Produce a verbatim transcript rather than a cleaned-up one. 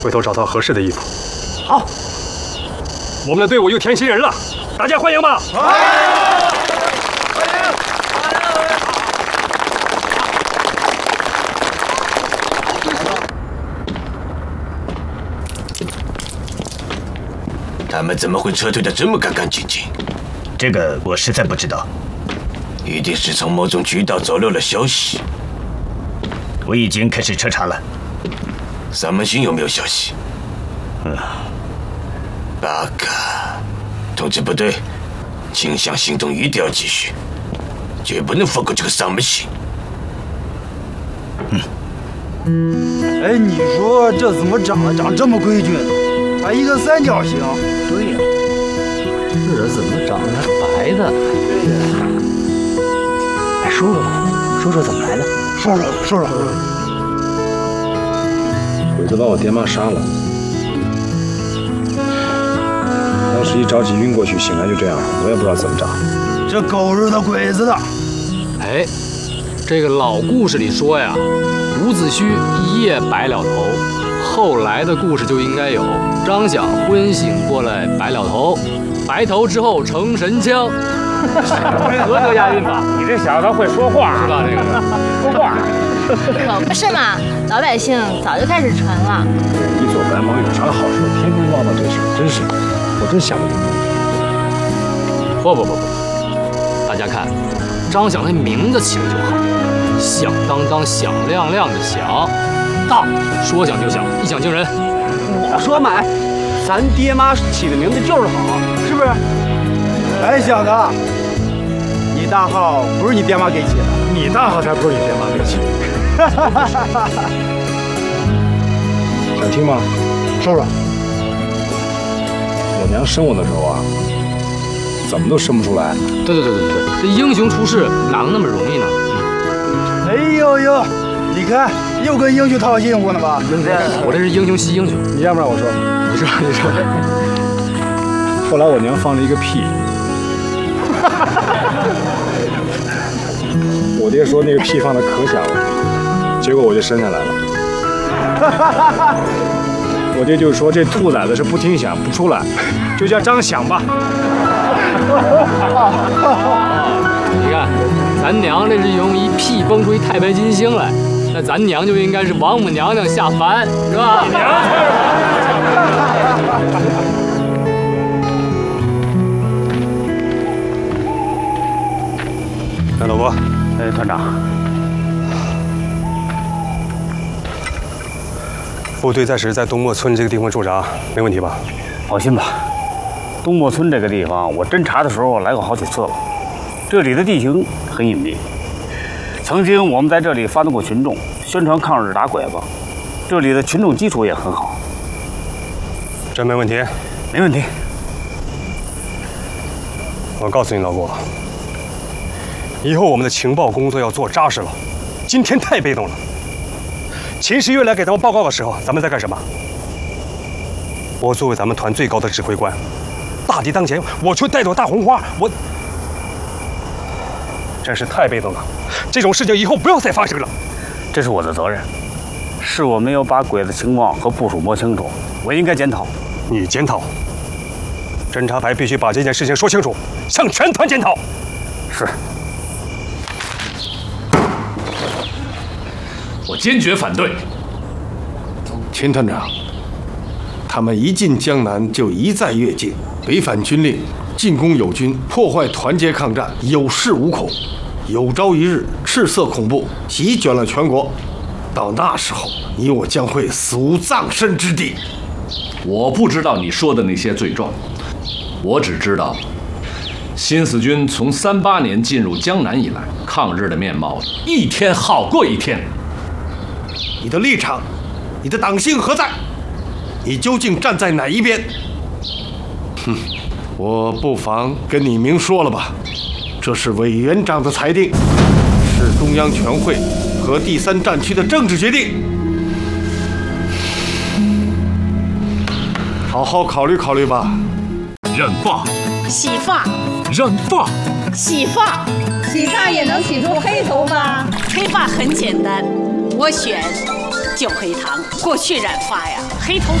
回头找套合适的衣服。 好， 我们的队伍又添新人了，大家欢迎吧！欢迎！欢迎！ 他们怎么会撤退的这么干干净净？ 这个我实在不知道， 一定是从某种渠道走漏了消息。 我已经开始彻查了。 萨门星有没有消息？ 嗯， 八嘎，通知部队，清乡行动一定要继续，绝不能放过这个萨门星。 嗯。哎，你说这怎么长得长这么规矩？还一个三角形。 对呀、啊，这怎么长得白的？ 对呀。 来说说吧，说说怎么来的。 说说说说。 鬼子把我爹妈杀了，当时一着急晕过去，醒来就这样，我也不知道怎么长。 这狗日的鬼子的！ 哎，这个老故事里说呀，伍子胥一夜白了头，后来的故事就应该有张响昏醒过来白了头，白头之后成神枪。合辙押韵吧？ 你这小子会说话是吧？这个说话可不是嘛，老百姓早就开始传了。 一撮白毛有啥好说？天天唠叨这事，真是，我真想不明白。 不不不不，大家看，张响那名字起的就好，响当当、响亮亮的响，大，说响就响，一响惊人。 我说买，咱爹妈起的名字就是好，是不是？ 哎，小子，你大号不是你爹妈给起的， 你大号才不是你爹妈给起的。想听吗？ 说说。 我娘生我的时候啊，怎么都生不出来。 对对对对对，这英雄出世哪能那么容易呢？ 哎呦呦，你看又跟英雄套近乎呢吧？ 我这是英雄惜英雄。 你让不让我说？ 你说你说。 后来我娘放了一个屁。我爹说那个屁放的可响了，结果我就生下来了。我爹就说这兔崽子是不听响不出来，就叫张响吧。 你看，咱娘这是用一屁崩出一太白金星来，那咱娘就应该是王母娘娘下凡，是吧？ 哎，老伯， 哎，团长， 部队暂时在东莫村这个地方驻扎，没问题吧？ 放心吧，东莫村这个地方，我侦查的时候来过好几次了。这里的地形很隐秘，曾经我们在这里发动过群众，宣传抗日打鬼子，这里的群众基础也很好。 这没问题？ 没问题。 我告诉你，老郭。以后我们的情报工作要做扎实了，今天太被动了。秦时月来给咱们报告的时候，咱们在干什么？我作为咱们团最高的指挥官，大敌当前，我却带朵大红花，我真是太被动了。这种事情以后不要再发生了。 这是我的责任，是我没有把鬼子情况和部署摸清楚，我应该检讨。 你检讨？侦察排必须把这件事情说清楚，向全团检讨。 是。 我坚决反对。 秦团长，他们一进江南就一再越境，违反军令，进攻友军，破坏团结抗战，有恃无恐，有朝一日赤色恐怖席卷了全国。到那时候，你我将会死无葬身之地。 我不知道你说的那些罪状，我只知道，新四军从三八年进入江南以来，抗日的面貌一天好过一天。 你的立场，你的党性何在？你究竟站在哪一边？哼，我不妨跟你明说了吧，这是委员长的裁定，是中央全会和第三战区的政治决定。好好考虑考虑吧。 染发， 洗发， 染发， 洗发， 洗发也能洗出黑头发。 黑发很简单，我选救黑糖。过去染发呀，黑头